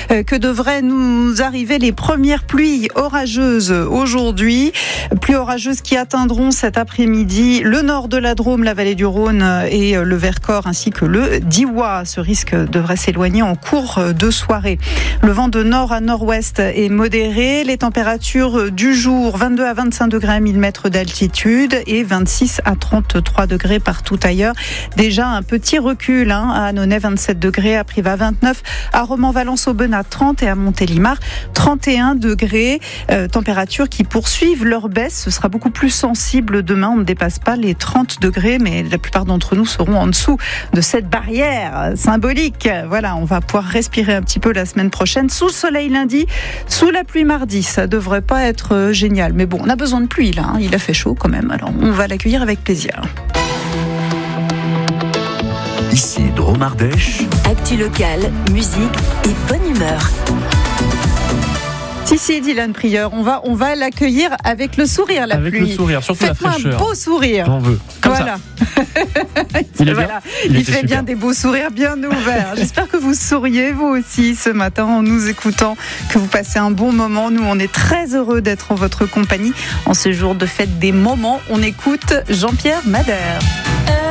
que devraient nous arriver les premières pluies orageuses aujourd'hui. Pluies orageuses qui atteindront cet après-midi le nord de la Drôme, la vallée du Rhône et le Vercors ainsi que le Diois. Ce risque devrait s'éloigner en cours de soirée. Le vent de nord à nord-ouest est modéré. Les températures du jour, 22 à 25 degrés à 1000 mètres d'altitude et 26 à 33 degrés partout ailleurs. Déjà un petit recul à Annonay, 27 degrés, à Privas 29, à Romans-Valence-Aubenas 30 et à Montélimar 31 degrés. Températures qui poursuivent leur baisse. Ce sera beaucoup plus sensible demain. On ne dépasse pas les 30 degrés, mais la plupart d'entre nous seront en dessous de cette barrière symbolique. Voilà, on va pouvoir respirer un petit peu la semaine prochaine. Sous le soleil lundi, sous la pluie mardi. Ça devrait pas être génial. Mais bon, on a besoin de pluie là. Il a fait chaud quand même. Alors, on va l'accueillir avec plaisir. Ici Drôme Ardèche. Actu locale, musique et bonne humeur. Si, Dylan Prieur, on va l'accueillir avec le sourire, la avec pluie. Avec le sourire, surtout Faites-moi la fraîcheur. un beau sourire. J'en veux. Comme voilà. Ça. Il fait bien des beaux sourires bien ouverts. J'espère que vous souriez vous aussi ce matin en nous écoutant, que vous passez un bon moment. Nous, on est très heureux d'être en votre compagnie en ce jour de fête des moments. On écoute Jean-Pierre Madère.